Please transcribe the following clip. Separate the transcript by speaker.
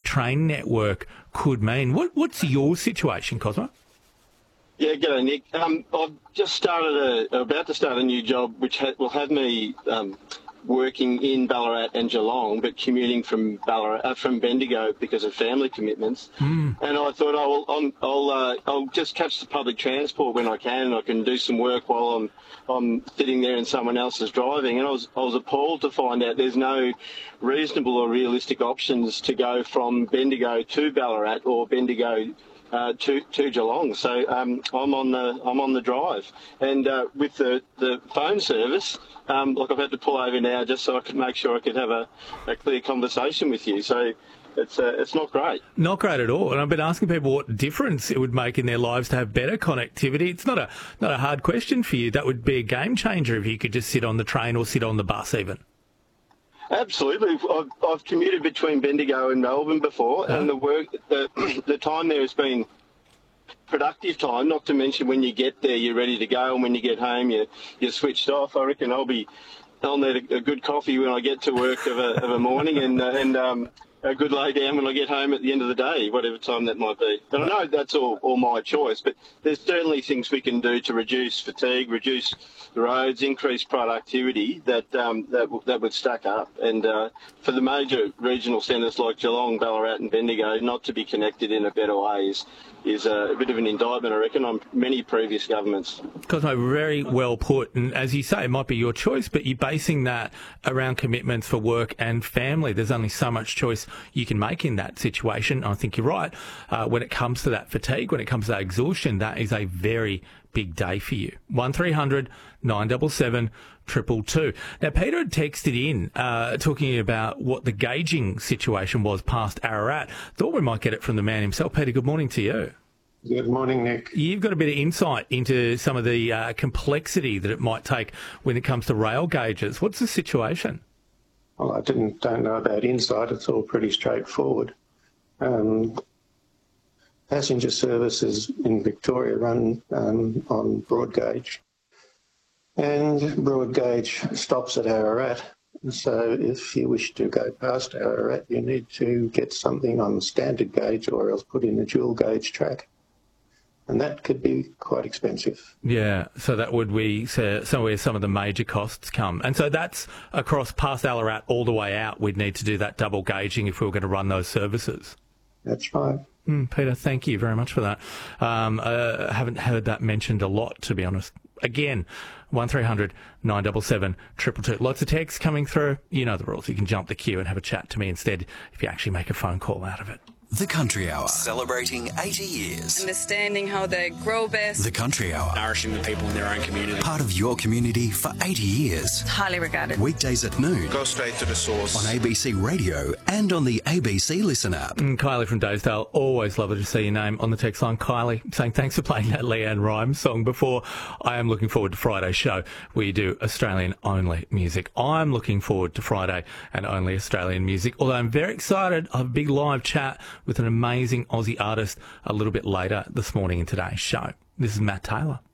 Speaker 1: train network could mean. What's your situation, Cosmo?
Speaker 2: Yeah, g'day, Nick. I've just about to start a new job, which will have me working in Ballarat and Geelong, but commuting from from Bendigo because of family commitments. And I thought I'll just catch the public transport when I can. I can do some work while I'm sitting there and someone else is driving. And I was appalled to find out there's no reasonable or realistic options to go from Bendigo to Ballarat or Bendigo to Geelong. So I'm on the drive, and with the phone service, I've had to pull over now just so I could make sure I could have a clear conversation with you. So it's not great.
Speaker 1: Not great at all. And I've been asking people what difference it would make in their lives to have better connectivity. It's not a hard question for you. That would be a game changer if you could just sit on the train or sit on the bus even.
Speaker 2: Absolutely. I've commuted between Bendigo and Melbourne before, and the time there has been productive time, not to mention when you get there you're ready to go, and when you get home you're switched off. I reckon I'll need a good coffee when I get to work of a morning, and a good lay down when I get home at the end of the day, whatever time that might be. But I know that's all my choice, but there's certainly things we can do to reduce fatigue, reduce the roads, increase productivity that would stack up. And for the major regional centres like Geelong, Ballarat and Bendigo not to be connected in a better way is a bit of an indictment, I reckon, on many previous governments. Cosmo,
Speaker 1: very well put. And as you say, it might be your choice, but you're basing that around commitments for work and family. There's only so much choice you can make in that situation. I think you're right. When it comes to that fatigue, when it comes to that exhaustion, that is a very big day for you. 1300 977 222. Now, Peter had texted in talking about what the gauging situation was past Ararat. Thought we might get it from the man himself. Peter, good morning to you.
Speaker 3: Good morning, Nick.
Speaker 1: You've got a bit of insight into some of the complexity that it might take when it comes to rail gauges. What's the situation?
Speaker 3: Well, I don't know about insight. It's all pretty straightforward. Passenger services in Victoria run on broad gauge, and broad gauge stops at Ararat. So if you wish to go past Ararat, you need to get something on standard gauge or else put in a dual gauge track. And that could be quite expensive.
Speaker 1: Yeah, so that would be somewhere some of the major costs come. And so that's across past Ararat all the way out. We'd need to do that double gauging if we were going to run those services.
Speaker 3: That's right.
Speaker 1: Peter, thank you very much for that. I haven't heard that mentioned a lot, to be honest. Again, 1300 977 222. Lots of texts coming through. You know the rules. You can jump the queue and have a chat to me instead if you actually make a phone call out of it.
Speaker 4: The Country Hour, celebrating 80 years.
Speaker 5: Understanding how they grow best.
Speaker 4: The Country Hour,
Speaker 6: nourishing the people in their own community.
Speaker 4: Part of your community for 80 years.
Speaker 5: Highly regarded.
Speaker 4: Weekdays at noon.
Speaker 6: Go straight to the source.
Speaker 4: On ABC Radio and on the ABC Listen app.
Speaker 1: Kylie from Dazedale, always lovely to see your name on the text line. Kylie saying thanks for playing that Leanne Rimes song before. I am looking forward to Friday's show where you do Australian-only music. I'm looking forward to Friday and only Australian music, although I'm very excited. I have a big live chat with an amazing Aussie artist a little bit later this morning in today's show. This is Matt Taylor.